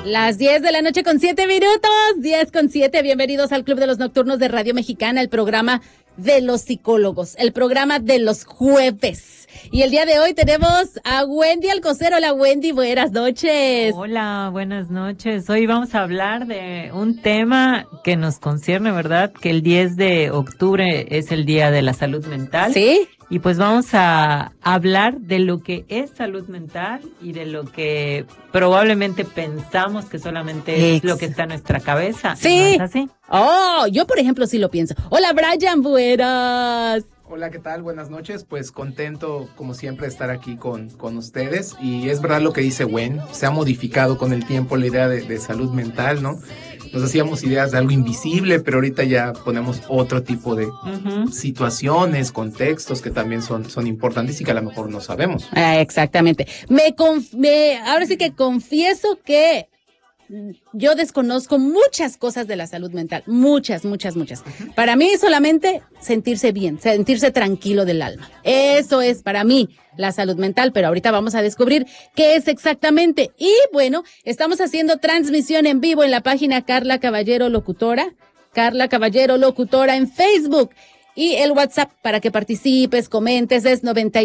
Las 10 de la noche con 7 minutos, 10 con 7. Bienvenidos al Club de los Nocturnos de Radio Mexicana, el programa de los psicólogos, el programa de los jueves. Y el día de hoy tenemos a Wendy Alcocer. Hola Wendy, buenas noches. Hola, buenas noches. Hoy vamos a hablar de un tema que nos concierne, ¿verdad? Que el 10 de octubre es el Día de la Salud Mental. Sí. Y pues vamos a hablar de lo que es salud mental y de lo que probablemente pensamos que solamente es lo que está en nuestra cabeza. Sí. ¿No es así? Oh, yo por ejemplo sí lo pienso. Hola Brian, buenas. Hola, ¿qué tal? Buenas noches. Pues contento, como siempre, de estar aquí con ustedes. Y es verdad lo que dice Gwen, se ha modificado con el tiempo la idea de salud mental, ¿no? Nos hacíamos ideas de algo invisible, pero ahorita ya ponemos otro tipo de situaciones, contextos que también son importantes y que a lo mejor no sabemos. Exactamente. Ahora sí que confieso que yo desconozco muchas cosas de la salud mental, muchas. Para mí solamente sentirse bien, sentirse tranquilo del alma. Eso es para mí la salud mental, pero ahorita vamos a descubrir qué es exactamente. Y bueno, estamos haciendo transmisión en vivo en la página Carla Caballero Locutora en Facebook. Y el WhatsApp para que participes, comentes es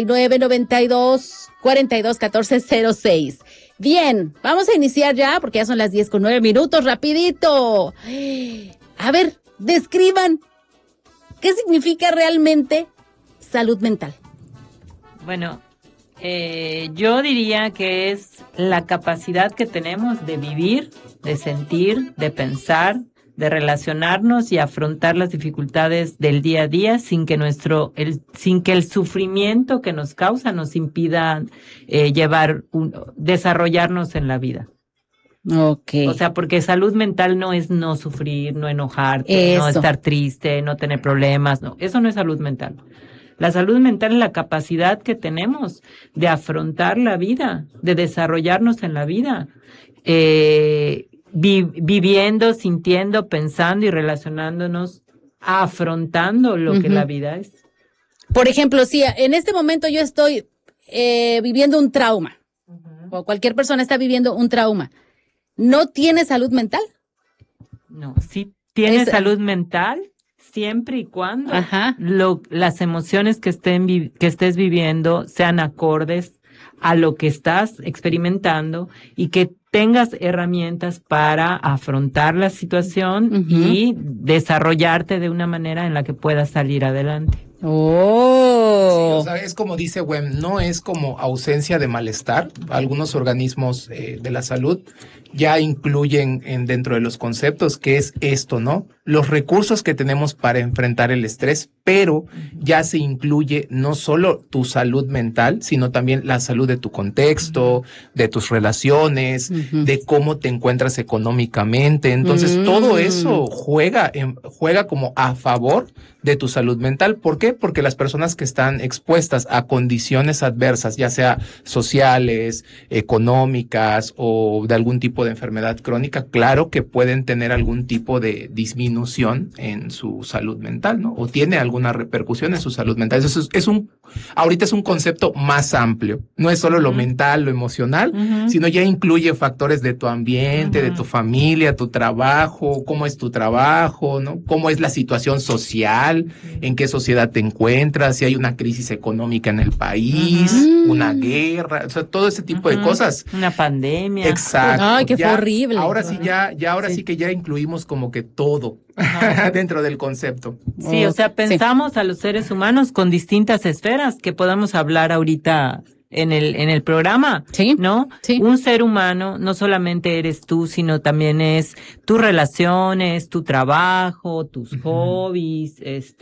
9992-421406. Bien, vamos a iniciar ya porque ya son las 10 con 9 minutos, rapidito. A ver, describan qué significa realmente salud mental. Bueno, yo diría que es la capacidad que tenemos de vivir, de sentir, de pensar, de relacionarnos y afrontar las dificultades del día a día sin que sin que el sufrimiento que nos causa nos impida desarrollarnos en la vida. Okay. O sea, porque salud mental no es no sufrir, no enojarte, no estar triste, no tener problemas, no, eso no es salud mental. La salud mental es la capacidad que tenemos de afrontar la vida, de desarrollarnos en la vida. Viviendo, sintiendo, pensando y relacionándonos, afrontando lo que la vida es. Por ejemplo, si en este momento yo estoy viviendo un trauma, o cualquier persona está viviendo un trauma, ¿no tiene salud mental? No, sí tiene salud mental siempre y cuando las emociones que estés viviendo sean acordes a lo que estás experimentando y que tengas herramientas para afrontar la situación y desarrollarte de una manera en la que puedas salir adelante. Oh. Sí, o sea, es como dice Gwen, no es como ausencia de malestar. Algunos organismos de la salud ya incluyen dentro de los conceptos que es esto, ¿no? Los recursos que tenemos para enfrentar el estrés, pero ya se incluye no solo tu salud mental, sino también la salud de tu contexto, de tus relaciones, de cómo te encuentras económicamente. Entonces, todo eso juega como a favor de tu salud mental. ¿Por qué? Porque las personas que están expuestas a condiciones adversas, ya sea sociales, económicas o de algún tipo de enfermedad crónica, claro que pueden tener algún tipo de disminución en su salud mental, ¿no? O tiene alguna repercusión en su salud mental. Eso ahorita es un concepto más amplio. No es solo lo mental, lo emocional, sino ya incluye factores de tu ambiente, de tu familia, tu trabajo, cómo es tu trabajo, ¿no? Cómo es la situación social, en qué sociedad te encuentras, si hay una crisis económica en el país, una guerra, o sea, todo ese tipo de cosas. Una pandemia. Exacto. Ay, que fue horrible. Ahora sí que ya incluimos como que todo dentro del concepto. Sí, o sea, pensamos a los seres humanos con distintas esferas que podamos hablar ahorita en el programa, ¿no? Sí. Un ser humano no solamente eres tú, sino también es tus relaciones, tu trabajo, tus hobbies,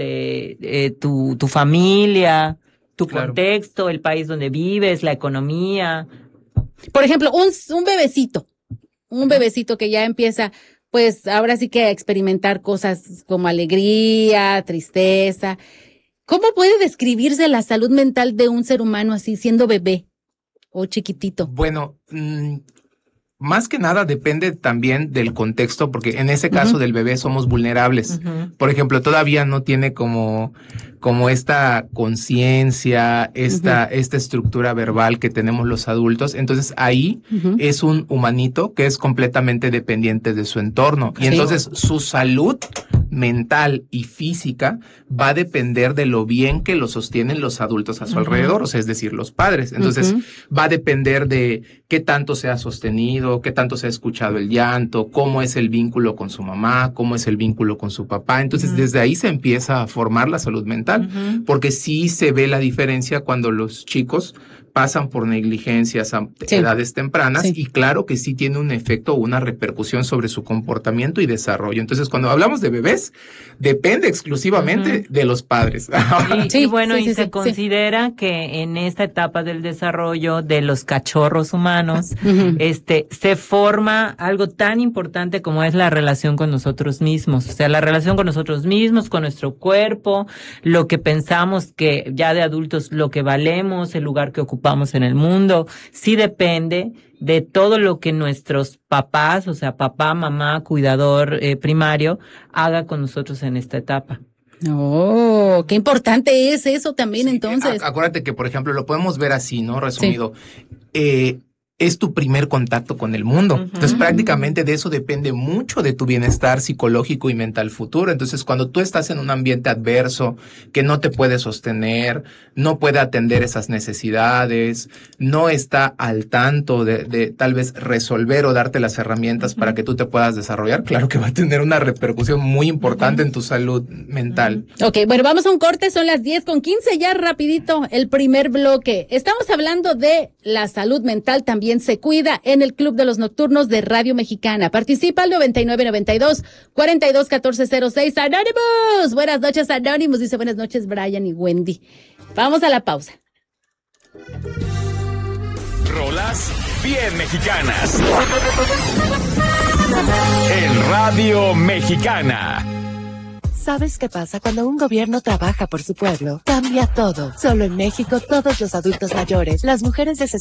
tu familia, tu contexto, el país donde vives, la economía. Por ejemplo, un bebecito que ya empieza, pues ahora sí que a experimentar cosas como alegría, tristeza. ¿Cómo puede describirse la salud mental de un ser humano así, siendo bebé o chiquitito? Bueno, más que nada depende también del contexto, porque en ese caso del bebé somos vulnerables. Por ejemplo, todavía no tiene como esta conciencia, esta estructura verbal que tenemos los adultos. Entonces ahí es un humanito que es completamente dependiente de su entorno. Y entonces su salud mental y física va a depender de lo bien que lo sostienen los adultos a su alrededor, o sea, es decir, los padres. Entonces va a depender de qué tanto se ha sostenido, qué tanto se ha escuchado el llanto, cómo es el vínculo con su mamá, cómo es el vínculo con su papá. Entonces desde ahí se empieza a formar la salud mental, porque sí se ve la diferencia cuando los chicos pasan por negligencias a edades tempranas y claro que sí tiene un efecto o una repercusión sobre su comportamiento y desarrollo. Entonces, cuando hablamos de bebés, depende exclusivamente de los padres. Y se considera que en esta etapa del desarrollo de los cachorros humanos, se forma algo tan importante como es la relación con nosotros mismos. O sea, la relación con nosotros mismos, con nuestro cuerpo, lo que pensamos que ya de adultos, lo que valemos, el lugar que ocupamos en el mundo, sí depende de todo lo que nuestros papás, o sea, papá, mamá, cuidador primario, haga con nosotros en esta etapa. Oh, qué importante es eso también, entonces. Acuérdate que, por ejemplo, lo podemos ver así, ¿no? Resumido. Es tu primer contacto con el mundo. Entonces, prácticamente de eso depende mucho de tu bienestar psicológico y mental futuro. Entonces, cuando tú estás en un ambiente adverso que no te puede sostener, no puede atender esas necesidades, no está al tanto de tal vez resolver o darte las herramientas para que tú te puedas desarrollar, claro que va a tener una repercusión muy importante en tu salud mental. Ok, bueno, vamos a un corte, son las 10:15, ya rapidito el primer bloque. Estamos hablando de la salud mental, también se cuida en el Club de los Nocturnos de Radio Mexicana. Participa al 9992-421406. Anonymous, buenas noches Anonymous, dice buenas noches Brian y Wendy. Vamos a la pausa. Rolas bien mexicanas en Radio Mexicana. ¿Sabes qué pasa cuando un gobierno trabaja por su pueblo? Cambia todo. Solo en México, todos los adultos mayores, las mujeres de